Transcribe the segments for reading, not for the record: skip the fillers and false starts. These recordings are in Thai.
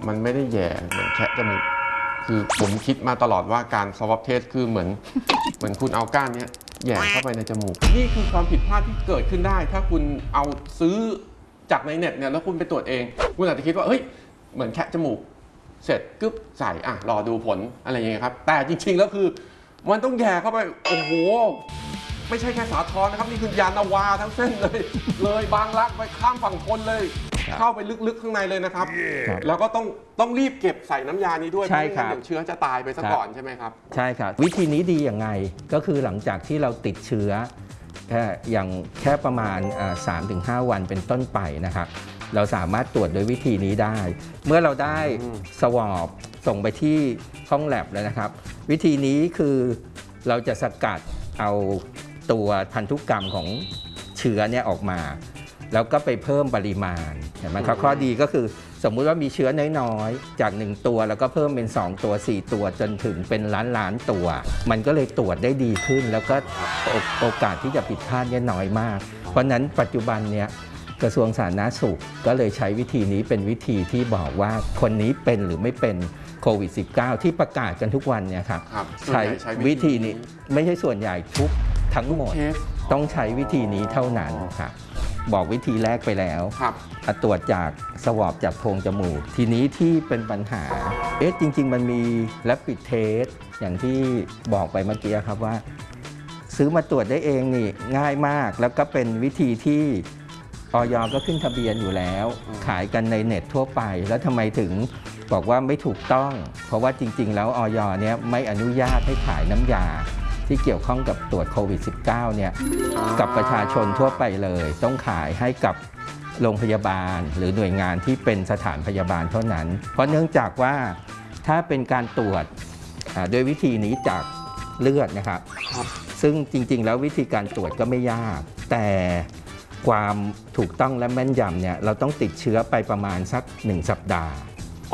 มันไม่ได้แย่เหมือนแคะจมูกคือผมคิดมาตลอดว่าการสวอปเทสคือเหมือนคุณเอาก้านเนี้ยแย่เข้าไปในจมูกนี่คือความผิดพลาดที่เกิดขึ้นได้ถ้าคุณเอาซื้อจากในเน็ตเนี่ยแล้วคุณไปตรวจเองคุณอาจจะคิดว่าเฮ้ยเหมือนแคะจมูกเสร็จกึ๊บใส่รอดูผลอะไรอย่างเงี้ยครับแต่จริงๆแล้วคือมันต้องแย่เข้าไปโอ้โหไม่ใช่แค่สาทรนะครับนี่คือยานาวาทั้งเส้นเลยบางรักไปข้ามฝั่งทนเลยเข้าไปลึกๆข้างในเลยนะครับแล้วก็ต้องรีบเก็บใส่น้ำยานี้ด้วยเพราะไม่งั้นเดี๋ยวเชื้อจะตายไปซะก่อนใช่ไหมครับใช่ครับวิธีนี้ดีอย่างไงก็คือหลังจากที่เราติดเชื้อแค่ประมาณ 3-5 วันเป็นต้นไปนะครับเราสามารถตรวจโดยวิธีนี้ได้ เมื่อเราได้สวอปส่งไปที่ห้องแลบแล้วนะครับวิธีนี้คือเราจะสกัดเอาตัวพันธุกรรมของเชื้อเนี่ยออกมาแล้วก็ไปเพิ่มปริมาณเห็นไหมครับข้อดีก็คือสมมุติว่ามีเชื้อน้อยๆจาก1ตัวแล้วก็เพิ่มเป็น2ตัว4ตัวจนถึงเป็นล้านตัวมันก็เลยตรวจได้ดีขึ้นแล้วก็โอกาสที่จะผิดพลาดเนี่ยน้อยมากเพราะนั้นปัจจุบันเนี่ยกระทรวงสาธารณสุขก็เลยใช้วิธีนี้เป็นวิธีที่บอกว่าคนนี้เป็นหรือไม่เป็นโควิด -19 ที่ประกาศกันทุกวันเนี่ยครับใช้วิธีนี้ไม่ใช่ส่วนใหญ่ทั้งหมดต้องใช้วิธีนี้เท่านั้นครับบอกวิธีแรกไปแล้วตรวจจากสวอปจากโพรงจมูกทีนี้ที่เป็นปัญหาจริงๆมันมีRapid Testอย่างที่บอกไปเมื่อกี้ครับว่าซื้อมาตรวจได้เองนี่ง่ายมากแล้วก็เป็นวิธีที่อย.ก็ขึ้นทะเบียนอยู่แล้วขายกันในเน็ตทั่วไปแล้วทำไมถึงบอกว่าไม่ถูกต้องเพราะว่าจริงๆแล้วอย.เนี่ยไม่อนุญาตให้ขายน้ำยาที่เกี่ยวข้องกับตรวจโควิด -19 เนี่ยกับประชาชนทั่วไปเลยต้องขายให้กับโรงพยาบาลหรือหน่วยงานที่เป็นสถานพยาบาลเท่านั้นเพราะเนื่องจากว่าถ้าเป็นการตรวจโดยวิธีนี้จากเลือดนะครับซึ่งจริงๆแล้ววิธีการตรวจก็ไม่ยากแต่ความถูกต้องและแม่นยำเนี่ยเราต้องติดเชื้อไปประมาณสัก1 สัปดาห์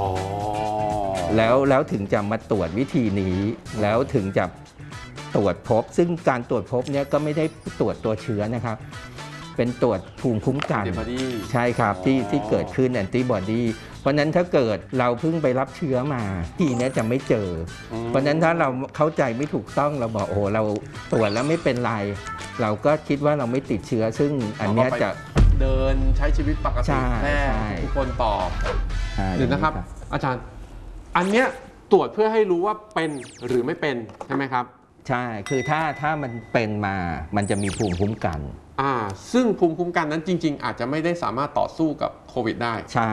แล้วถึงจะมาตรวจวิธีนี้แล้วถึงจะตรวจพบซึ่งการตรวจพบเนี่ยก็ไม่ได้ตรวจตัวเชื้อนะครับเป็นตรวจภูมิคุ้มกันใช่ครับที่เกิดขึ้นแอนติบอดีเพราะนั้นถ้าเกิดเราเพิ่งไปรับเชื้อมาทีนี้จะไม่เจอเพราะนั้นถ้าเราเข้าใจไม่ถูกต้องเราบอกโอ้เราตรวจแล้วไม่เป็นไรเราก็คิดว่าเราไม่ติดเชื้อซึ่งอันนี้จะเดินใช้ชีวิตปกติแน่ทุกคนตอบหรือนะครับอาจารย์อันเนี้ยตรวจเพื่อให้รู้ว่าเป็นหรือไม่เป็นใช่ไหมครับใช่คือถ้ามันเป็นมามันจะมีภูมิคุ้มกันซึ่งภูมิคุ้มกันนั้นจริงๆอาจจะไม่ได้สามารถต่อสู้กับโควิดได้ใช่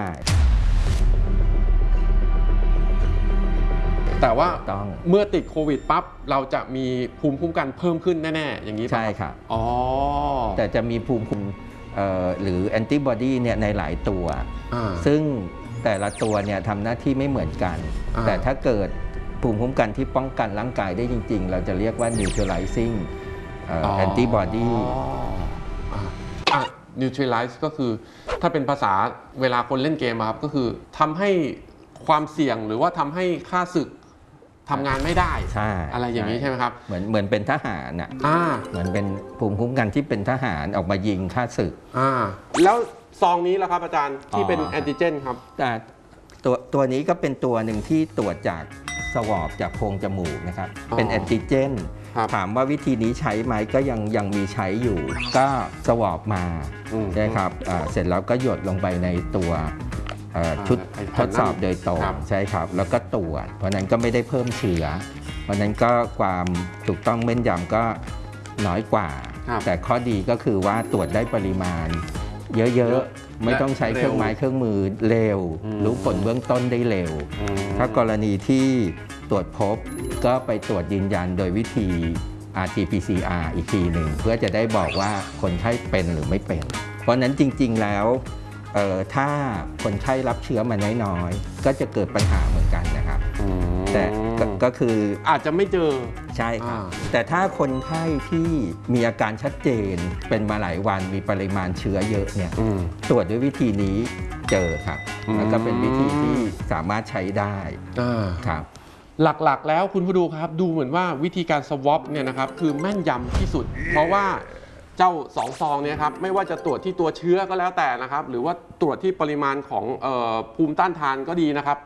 แต่ว่าเมื่อติดโควิดปั๊บเราจะมีภูมิคุ้มกันเพิ่มขึ้นแน่ๆอย่างนี้ใช่ครับแต่จะมีภูมิคุ้มหรือแอนติบอดีเนี่ยในหลายตัวซึ่งแต่ละตัวเนี่ยทำหน้าที่ไม่เหมือนกันแต่ถ้าเกิดภูมิคุ้มกันที่ป้องกันร่างกายได้จริงๆเราจะเรียกว่า neutralizing antibody neutralize ก็คือถ้าเป็นภาษาเวลาคนเล่นเกมครับก็คือทำให้ความเสี่ยงหรือว่าทำให้ค่าศึกทำงานไม่ได้อะไรอย่างนี้ใช่ไหมครับเหมือนเป็นทหารน่ะเหมือนเป็นภูมิคุ้มกันที่เป็นทหารออกมายิงค่าศึกแล้วซองนี้ล่ะครับอาจารย์ที่เป็นแอนติเจนครับตัวนี้ก็เป็นตัวหนึ่งที่ตรวจจากสวอปจากโพรงจมูกนะครับเป็นแอนติเจนถามว่าวิธีนี้ใช้ไหมก็ยังมีใช้อยู่ก็สวอปมาใช่ครับเสร็จแล้วก็หยดลงไปในตัวชุดทดสอบโดยตรงใช่ครับแล้วก็ตรวจเพราะนั้นก็ไม่ได้เพิ่มเชื้อเพราะนั้นก็ความถูกต้องแม่นยำก็น้อยกว่าแต่ข้อดีก็คือว่าตรวจได้ปริมาณเยอะๆไม่ต้องใช้เครื่องไม้เครื่องมือเร็วรู้ผลเบื้องต้นได้เร็วถ้ากรณีที่ตรวจพบก็ไปตรวจยืนยันโดยวิธี RT-PCR อีกทีหนึ่งเพื่อจะได้บอกว่าคนไข้เป็นหรือไม่เป็นเพราะนั้นจริงๆแล้วถ้าคนไข้รับเชื้อมาน้อยๆก็จะเกิดปัญหาเหมือนกันนะครับแต่ก็คืออาจจะไม่เจอใช่ครับแต่ถ้าคนไข้ที่มีอาการชัดเจนเป็นมาหลายวันมีปริมาณเชื้อเยอะเนี่ยตรวจด้วยวิธีนี้เจอครับแล้วก็เป็นวิธีที่สามารถใช้ได้ครับหลักๆแล้วคุณผู้ดูครับดูเหมือนว่าวิธีการสวอปเนี่ยนะครับคือแม่นยำที่สุดเพราะว่าเจ้า2 ซองเนี่ยครับไม่ว่าจะตรวจที่ตัวเชื้อก็แล้วแต่นะครับหรือว่าตรวจที่ปริมาณของภูมิต้านทานก็ดีนะครับ